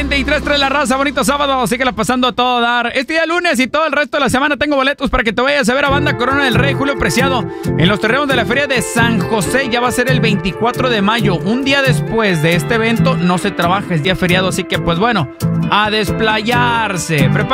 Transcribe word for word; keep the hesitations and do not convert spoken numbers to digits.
noventa y tres punto tres La Raza, bonito sábado, síguela pasando a todo dar. Este día lunes y todo el resto de la semana tengo boletos para que te vayas a ver a Banda Corona del Rey, Julio Preciado, en los terrenos de la Feria de San José. Ya va a ser el veinticuatro de mayo, un día después de este evento. No se trabaja, es día feriado, así que pues bueno, a desplayarse. Prepárate.